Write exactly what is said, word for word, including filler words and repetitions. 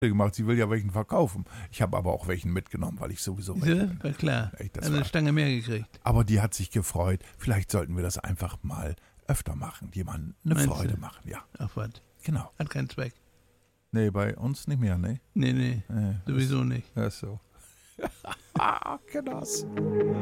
gemacht, sie will ja welchen verkaufen. Ich habe aber auch welchen mitgenommen, weil ich sowieso Ja, welche bin. war klar. Echt, das Eine war- Stange mehr gekriegt. Aber die hat sich gefreut. Vielleicht sollten wir das einfach mal öfter machen, jemandem eine Meinst Freude du? machen. Ja, Ach was, genau. hat keinen Zweck. Nee, bei uns nicht mehr, ne? Nee, nee, Nee, sowieso nicht. das ist so. Ah, Kinders.